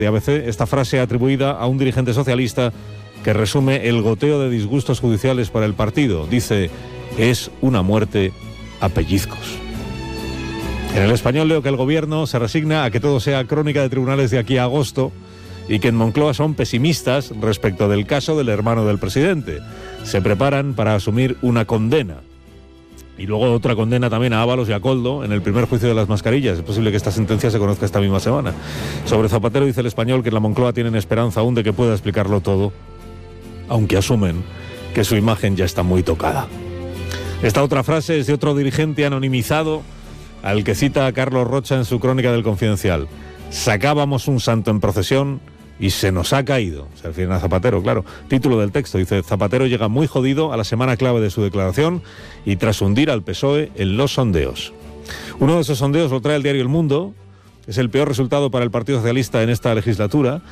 De ABC, esta frase atribuida a un dirigente socialista que resume el goteo de disgustos judiciales para el partido. Dice, es una muerte a pellizcos. En El Español leo que el gobierno se resigna a que todo sea crónica de tribunales de aquí a agosto y que en Moncloa son pesimistas respecto del caso del hermano del presidente. Se preparan para asumir una condena. Y luego otra condena también a Ábalos y a Koldo en el primer juicio de las mascarillas. Es posible que esta sentencia se conozca esta misma semana. Sobre Zapatero dice El Español que en la Moncloa tienen esperanza aún de que pueda explicarlo todo, aunque asumen que su imagen ya está muy tocada. Esta otra frase es de otro dirigente anonimizado al que cita a Carlos Rocha en su crónica del Confidencial. Sacábamos un santo en procesión y se nos ha caído. Se refieren a Zapatero, claro. Título del texto, dice, Zapatero llega muy jodido a la semana clave de su declaración y tras hundir al PSOE en los sondeos. Uno de esos sondeos lo trae el diario El Mundo. Es el peor resultado para el Partido Socialista en esta legislatura,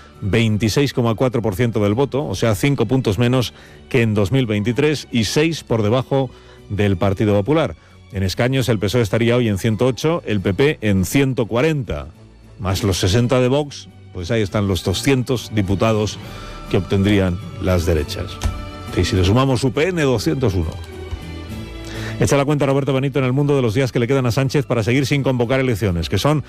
26,4% del voto, o sea, 5 puntos menos que en 2023 y 6 por debajo del Partido Popular. En escaños el PSOE estaría hoy en 108, el PP en 140, más los 60 de Vox. Pues ahí están los 200 diputados que obtendrían las derechas. Y si le sumamos UPN, 201. Echa la cuenta Roberto Benito en El Mundo de los días que le quedan a Sánchez para seguir sin convocar elecciones, que son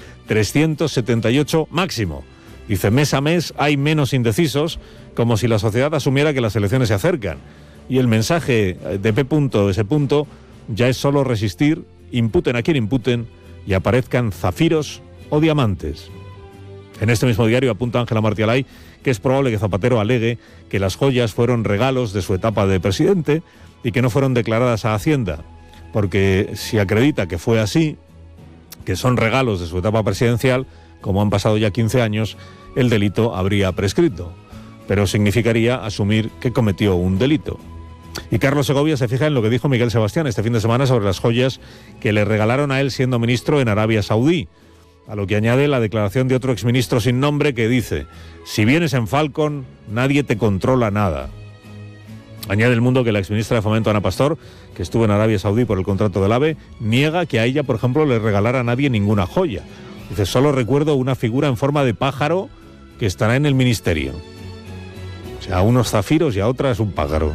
378 máximo. Dice, mes a mes hay menos indecisos, como si la sociedad asumiera que las elecciones se acercan. Y el mensaje de P.S. ya es solo resistir, imputen a quien imputen y aparezcan zafiros o diamantes. En este mismo diario apunta Ángela Martialay que es probable que Zapatero alegue que las joyas fueron regalos de su etapa de presidente y que no fueron declaradas a Hacienda, porque si acredita que fue así, que son regalos de su etapa presidencial, como han pasado ya 15 años, el delito habría prescrito, pero significaría asumir que cometió un delito. Y Carlos Segovia se fija en lo que dijo Miguel Sebastián este fin de semana sobre las joyas que le regalaron a él siendo ministro en Arabia Saudí. A lo que añade la declaración de otro exministro sin nombre que dice, si vienes en Falcon, nadie te controla nada. Añade El Mundo que la exministra de Fomento, Ana Pastor, que estuvo en Arabia Saudí por el contrato del AVE, niega que a ella, por ejemplo, le regalara a nadie ninguna joya. Dice, solo recuerdo una figura en forma de pájaro que estará en el ministerio. O sea, a unos zafiros y a otras un pájaro.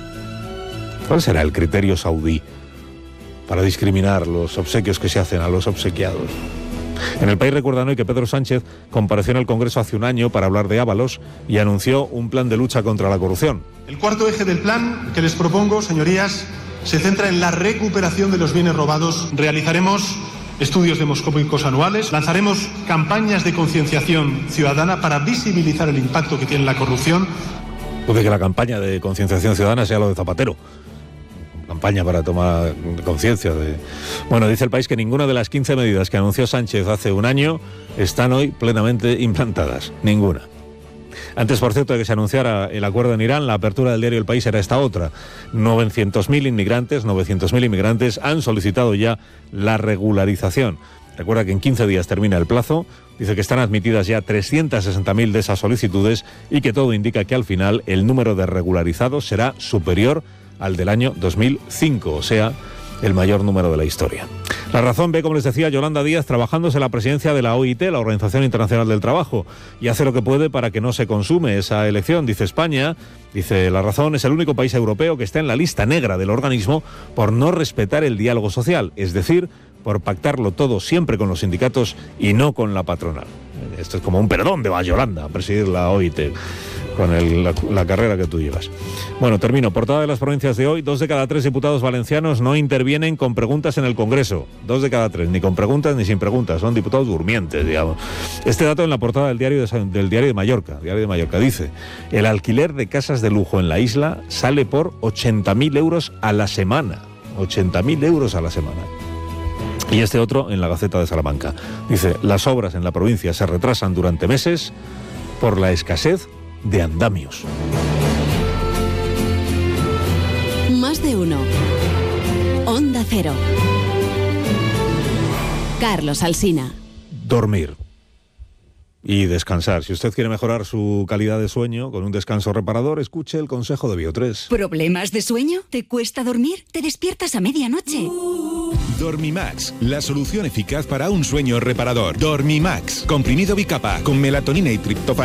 ¿Cuál será el criterio saudí para discriminar los obsequios que se hacen a los obsequiados? En El País recuerdan hoy que Pedro Sánchez compareció en el Congreso hace un año para hablar de Ábalos y anunció un plan de lucha contra la corrupción. El cuarto eje del plan que les propongo, señorías, se centra en la recuperación de los bienes robados. Realizaremos estudios demoscópicos anuales, lanzaremos campañas de concienciación ciudadana para visibilizar el impacto que tiene la corrupción. Puede que la campaña de concienciación ciudadana sea lo de Zapatero. Campaña para tomar conciencia de... Bueno, dice El País que ninguna de las 15 medidas que anunció Sánchez hace un año están hoy plenamente implantadas. Ninguna. Antes, por cierto, de que se anunciara el acuerdo en Irán, la apertura del diario El País era esta otra. 900.000 inmigrantes han solicitado ya la regularización. Recuerda que en 15 días termina el plazo. Dice que están admitidas ya 360.000 de esas solicitudes y que todo indica que al final el número de regularizados será superior al del año 2005, o sea, el mayor número de la historia. La Razón ve, como les decía, Yolanda Díaz trabajándose en la presidencia de la OIT, la Organización Internacional del Trabajo, y hace lo que puede para que no se consume esa elección. Dice España, dice La Razón, es el único país europeo que está en la lista negra del organismo por no respetar el diálogo social, es decir, por pactarlo todo siempre con los sindicatos y no con la patronal. Esto es como un perdón de Yolanda a presidir la OIT con la carrera que tú llevas. Bueno, termino. Portada de Las Provincias de hoy. 2 de cada 3 diputados valencianos no intervienen con preguntas en el Congreso. 2 de cada 3, ni con preguntas ni sin preguntas. Son diputados durmientes, digamos. Este dato en la portada del diario de Mallorca. Diario de Mallorca dice, el alquiler de casas de lujo en la isla sale por 80.000 euros a la semana. 80.000 euros a la semana. Y este otro en la Gaceta de Salamanca. Dice, las obras en la provincia se retrasan durante meses por la escasez de andamios. Más de uno. Onda Cero. Carlos Alsina. Dormir y descansar. Si usted quiere mejorar su calidad de sueño con un descanso reparador, escuche el consejo de Bio3. ¿Problemas de sueño? ¿Te cuesta dormir? ¿Te despiertas a medianoche? Dormimax, la solución eficaz para un sueño reparador. Dormimax, comprimido bicapa con melatonina y triptófano